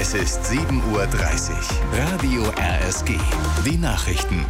Es ist 7:30 Uhr. Radio RSG. Die Nachrichten.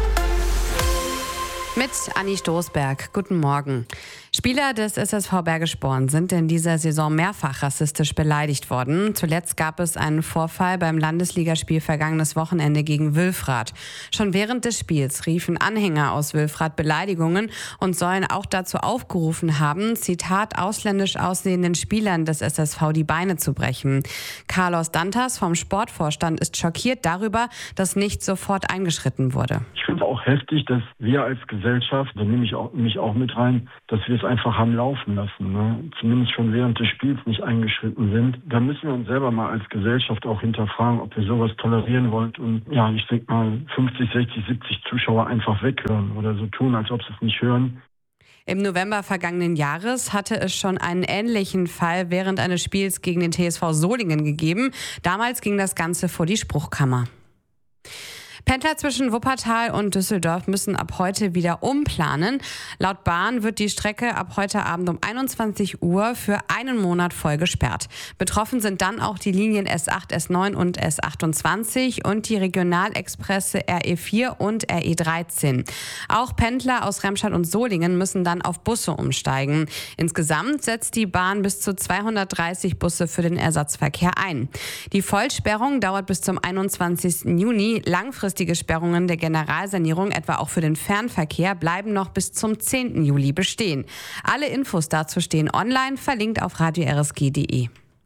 Mit Anni Stoßberg. Guten Morgen. Spieler des SSV Bergisch Born sind in dieser Saison mehrfach rassistisch beleidigt worden. Zuletzt gab es einen Vorfall beim Landesligaspiel vergangenes Wochenende gegen Wülfrath. Schon während des Spiels riefen Anhänger aus Wülfrath Beleidigungen und sollen auch dazu aufgerufen haben, Zitat, ausländisch aussehenden Spielern des SSV die Beine zu brechen. Carlos Dantas vom Sportvorstand ist schockiert darüber, dass nicht sofort eingeschritten wurde. Ich finde auch heftig, dass wir als Gesellschaft, da nehme ich mich auch mit rein, dass wir es einfach haben laufen lassen, ne? Zumindest schon während des Spiels nicht eingeschritten sind. Da müssen wir uns selber mal als Gesellschaft auch hinterfragen, ob wir sowas tolerieren wollen und ja, ich denke mal 50, 60, 70 Zuschauer einfach weghören oder so tun, als ob sie es nicht hören. Im November vergangenen Jahres hatte es schon einen ähnlichen Fall während eines Spiels gegen den TSV Solingen gegeben. Damals ging das Ganze vor die Spruchkammer. Pendler zwischen Wuppertal und Düsseldorf müssen ab heute wieder umplanen. Laut Bahn wird die Strecke ab heute Abend um 21 Uhr für einen Monat voll gesperrt. Betroffen sind dann auch die Linien S8, S9 und S28 und die Regionalexpresse RE4 und RE13. Auch Pendler aus Remscheid und Solingen müssen dann auf Busse umsteigen. Insgesamt setzt die Bahn bis zu 230 Busse für den Ersatzverkehr ein. Die Vollsperrung dauert bis zum 21. Juni. Langfristige Sperrungen der Generalsanierung, etwa auch für den Fernverkehr, bleiben noch bis zum 10. Juli bestehen. Alle Infos dazu stehen online, verlinkt auf radio-rsg.de.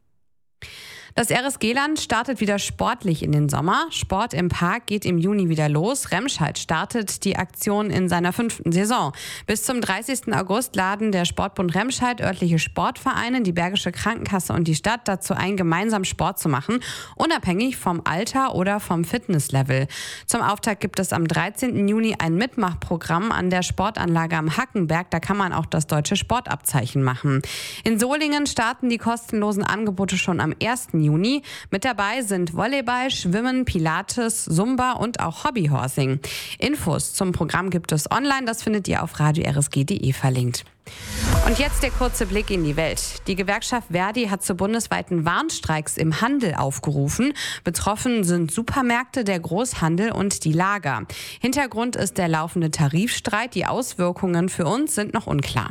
Das RSG-Land startet wieder sportlich in den Sommer. Sport im Park geht im Juni wieder los. Remscheid startet die Aktion in seiner 5. Saison. Bis zum 30. August laden der Sportbund Remscheid örtliche Sportvereine, die Bergische Krankenkasse und die Stadt dazu ein, gemeinsam Sport zu machen, unabhängig vom Alter oder vom Fitnesslevel. Zum Auftakt gibt es am 13. Juni ein Mitmachprogramm an der Sportanlage am Hackenberg. Da kann man auch das deutsche Sportabzeichen machen. In Solingen starten die kostenlosen Angebote schon am 1. Juni. Mit dabei sind Volleyball, Schwimmen, Pilates, Zumba und auch Hobbyhorsing. Infos zum Programm gibt es online, das findet ihr auf radio-rsg.de verlinkt. Und jetzt der kurze Blick in die Welt. Die Gewerkschaft Verdi hat zu bundesweiten Warnstreiks im Handel aufgerufen. Betroffen sind Supermärkte, der Großhandel und die Lager. Hintergrund ist der laufende Tarifstreit. Die Auswirkungen für uns sind noch unklar.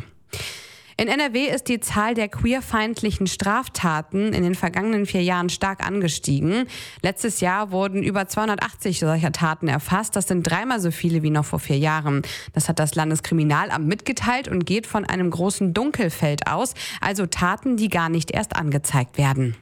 In NRW ist die Zahl der queerfeindlichen Straftaten in den vergangenen 4 Jahren stark angestiegen. Letztes Jahr wurden über 280 solcher Taten erfasst. Das sind 3-mal so viele wie noch vor 4 Jahren. Das hat das Landeskriminalamt mitgeteilt und geht von einem großen Dunkelfeld aus, also Taten, die gar nicht erst angezeigt werden.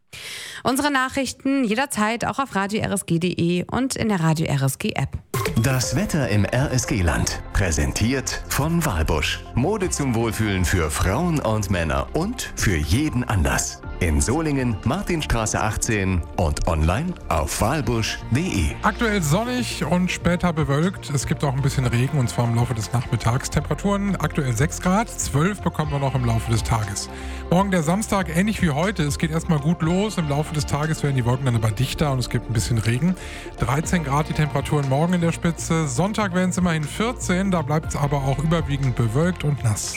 Unsere Nachrichten jederzeit auch auf radio-rsg.de und in der Radio RSG App. Das Wetter im RSG-Land. Präsentiert von Walbusch. Mode zum Wohlfühlen für Frauen und Männer und für jeden Anlass. In Solingen, Martinstraße 18 und online auf walbusch.de. Aktuell sonnig und später bewölkt. Es gibt auch ein bisschen Regen und zwar im Laufe des Nachmittags. Temperaturen aktuell 6 Grad, 12 bekommen wir noch im Laufe des Tages. Morgen der Samstag ähnlich wie heute. Es geht erstmal gut los. Im Laufe des Tages werden die Wolken dann aber dichter und es gibt ein bisschen Regen. 13 Grad die Temperaturen morgen in der Spitze. Sonntag werden es immerhin 14. Da bleibt es aber auch überwiegend bewölkt und nass.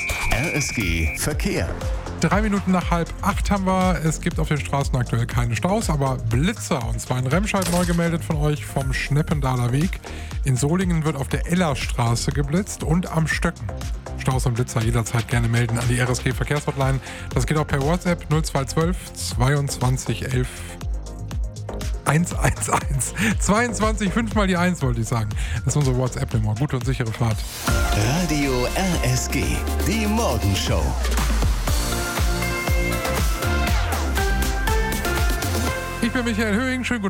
RSG Verkehr. 3 Minuten nach 7:30 haben wir. Es gibt auf den Straßen aktuell keine Staus, aber Blitzer. Und zwar in Remscheid neu gemeldet von euch vom Schneppendaler Weg. In Solingen wird auf der Ellerstraße geblitzt und am Stöcken. Staus und Blitzer jederzeit gerne melden an die RSG Verkehrshotline. Das geht auch per WhatsApp 0212 22 11 111. 22, 5 mal die 1 wollte ich sagen. Das ist unsere WhatsApp-Nummer. Gute und sichere Fahrt. Radio RSG. Die Morgenshow. Ich bin Michael Höhing. Schönen guten